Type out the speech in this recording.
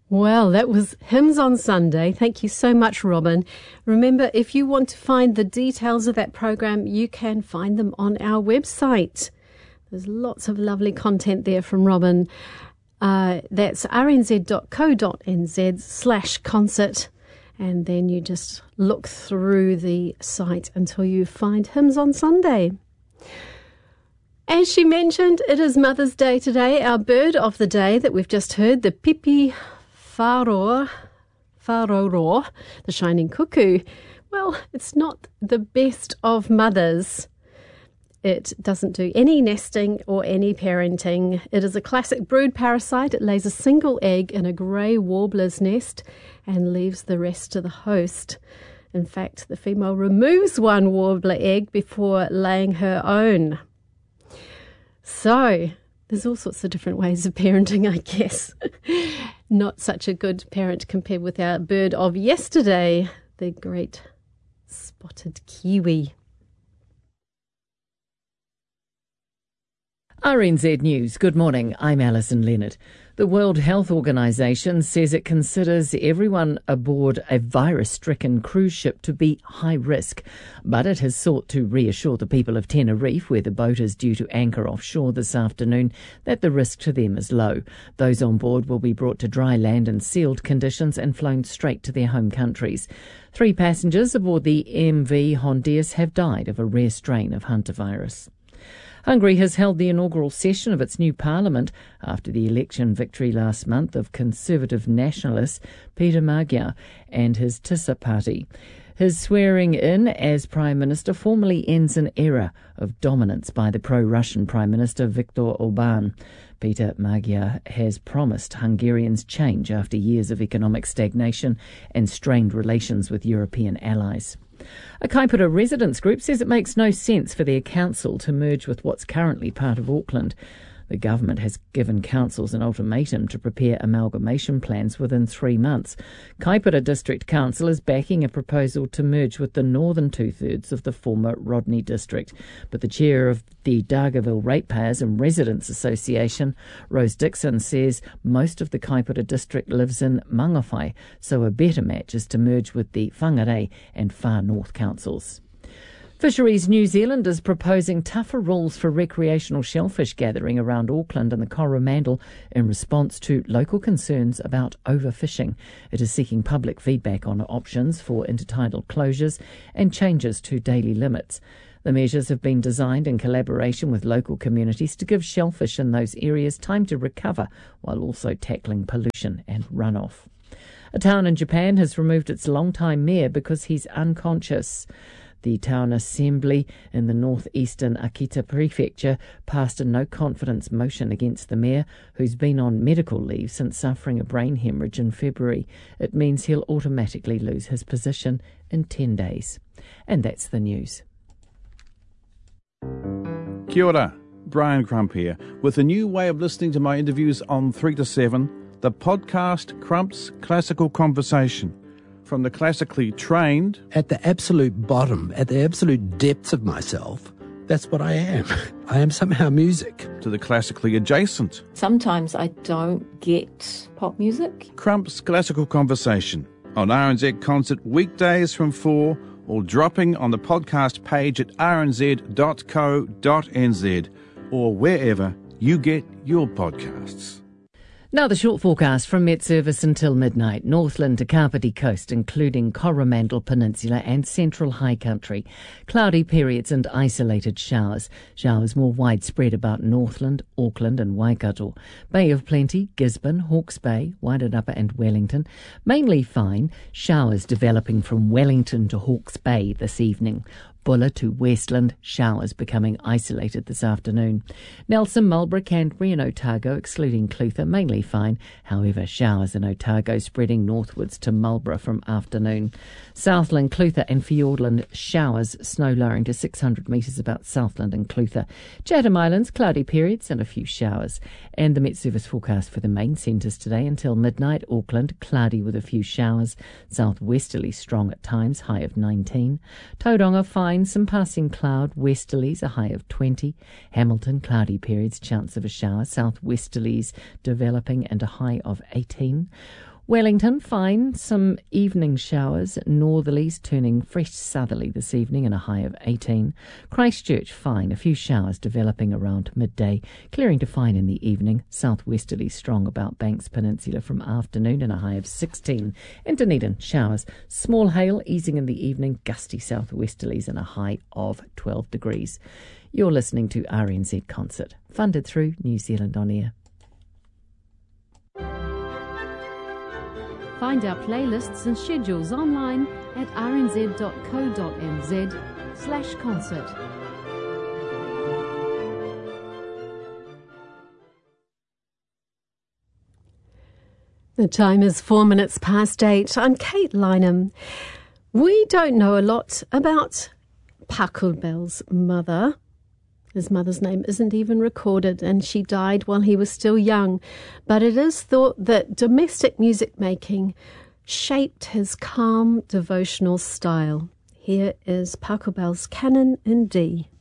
Well, that was Hymns on Sunday. Thank you so much, Robin. Remember, if you want to find the details of that program, you can find them on our website. There's lots of lovely content there from Robin. That's rnz.co.nz/concert. And then you just look through the site until you find Hymns on Sunday. As she mentioned, it is Mother's Day today. Our bird of the day that we've just heard, the pipi whārora, the shining cuckoo. Well, it's not the best of mothers. It doesn't do any nesting or any parenting. It is a classic brood parasite. It lays a single egg in a grey warbler's nest and leaves the rest to the host. In fact, the female removes one warbler egg before laying her own. So, there's all sorts of different ways of parenting, I guess. Not such a good parent compared with our bird of yesterday, the great spotted kiwi. RNZ News. Good morning. I'm Alison Leonard. The World Health Organization says it considers everyone aboard a virus-stricken cruise ship to be high risk, but it has sought to reassure the people of Tenerife, where the boat is due to anchor offshore this afternoon, that the risk to them is low. Those on board will be brought to dry land in sealed conditions and flown straight to their home countries. 3 passengers aboard the MV Hondias have died of a rare strain of hantavirus. Hungary has held the inaugural session of its new parliament after the election victory last month of conservative nationalist Peter Magyar and his TISA party. His swearing in as Prime Minister formally ends an era of dominance by the pro-Russian Prime Minister Viktor Orbán. Peter Magyar has promised Hungarians change after years of economic stagnation and strained relations with European allies. A Kaipara residents group says it makes no sense for their council to merge with what's currently part of Auckland. The government has given councils an ultimatum to prepare amalgamation plans within 3 months. Kaipara District Council is backing a proposal to merge with the northern 2/3 of the former Rodney District. But the chair of the Dargaville Ratepayers and Residents Association, Rose Dixon, says most of the Kaipara District lives in Mangawhai, so a better match is to merge with the Whangarei and Far North councils. Fisheries New Zealand is proposing tougher rules for recreational shellfish gathering around Auckland and the Coromandel in response to local concerns about overfishing. It is seeking public feedback on options for intertidal closures and changes to daily limits. The measures have been designed in collaboration with local communities to give shellfish in those areas time to recover while also tackling pollution and runoff. A town in Japan has removed its longtime mayor because he's unconscious. The town assembly in the northeastern Akita prefecture passed a no-confidence motion against the mayor, who's been on medical leave since suffering a brain hemorrhage in February. It means he'll automatically lose his position in 10 days. And that's the news. Kia ora, Brian Crump here, with a new way of listening to my interviews on 3 to 7, the podcast Crump's Classical Conversation. From the classically trained... At the absolute bottom, at the absolute depths of myself, that's what I am. I am somehow music. To the classically adjacent. Sometimes I don't get pop music. Crump's Classical Conversation on RNZ Concert weekdays from 4, or dropping on the podcast page at rnz.co.nz or wherever you get your podcasts. Now the short forecast from Met Service until midnight. Northland to Kapiti Coast, including Coromandel Peninsula and Central High Country. Cloudy periods and isolated showers. Showers more widespread about Northland, Auckland and Waikato. Bay of Plenty, Gisborne, Hawke's Bay, Wairarapa and Wellington. Mainly fine. Showers developing from Wellington to Hawke's Bay this evening. Bulla to Westland, showers becoming isolated this afternoon. Nelson, Marlborough, Canterbury and Otago, excluding Clutha, mainly fine. However, showers in Otago spreading northwards to Marlborough from afternoon. Southland, Clutha and Fiordland, showers, snow lowering to 600 metres about Southland and Clutha. Chatham Islands, cloudy periods and a few showers. And the Met Service forecast for the main centres today until midnight. Auckland, cloudy with a few showers. Southwesterly strong at times, high of 19. Tauranga, fine. Some passing cloud, westerlies, a high of 20. Hamilton, cloudy periods, chance of a shower. Southwesterlies developing and a high of 18. Wellington, fine. Some evening showers, northerlies turning fresh southerly this evening and a high of 18. Christchurch, fine. A few showers developing around midday, clearing to fine in the evening. Southwesterly strong about Banks Peninsula from afternoon and a high of 16. And Dunedin, showers. Small hail easing in the evening, gusty southwesterlies and a high of 12 degrees. You're listening to RNZ Concert, funded through New Zealand On Air. Find our playlists and schedules online at rnz.co.nz/concert. The time is 4 minutes past 8. I'm Kate Lynham. We don't know a lot about Pakurabel's mother. His mother's name isn't even recorded, and she died while he was still young. But it is thought that domestic music making shaped his calm, devotional style. Here is Pakurabel's Canon in D.